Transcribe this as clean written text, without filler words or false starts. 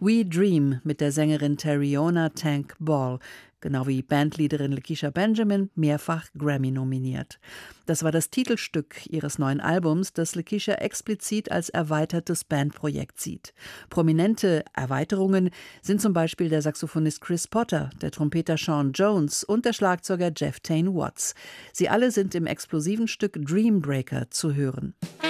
We Dream mit der Sängerin Terriona Tank Ball, genau wie Bandleaderin Lakeisha Benjamin, mehrfach Grammy nominiert. Das war das Titelstück ihres neuen Albums, das Lakeisha explizit als erweitertes Bandprojekt sieht. Prominente Erweiterungen sind zum Beispiel der Saxophonist Chris Potter, der Trompeter Sean Jones und der Schlagzeuger Jeff Tain Watts. Sie alle sind im explosiven Stück Dreambreaker zu hören.